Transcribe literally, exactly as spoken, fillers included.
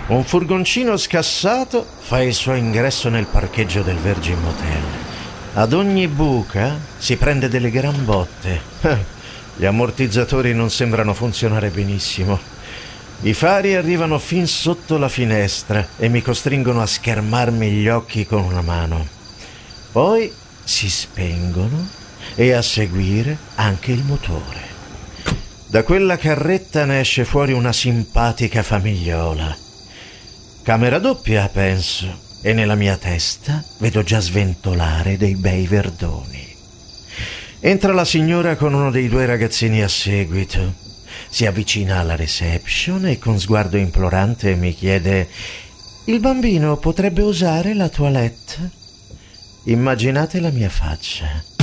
Un furgoncino scassato fa il suo ingresso nel parcheggio del Virgin Motel. Ad ogni buca si prende delle gran botte. Gli ammortizzatori non sembrano funzionare benissimo. I fari arrivano fin sotto la finestra e mi costringono a schermarmi gli occhi con una mano. Poi si spengono e a seguire anche il motore. Da quella carretta ne esce fuori una simpatica famigliola. Camera doppia, penso, e nella mia testa vedo già sventolare dei bei verdoni. Entra la signora con uno dei due ragazzini a seguito. Si avvicina alla reception e con sguardo implorante mi chiede: «Il bambino potrebbe usare la toilette?» Immaginate la mia faccia.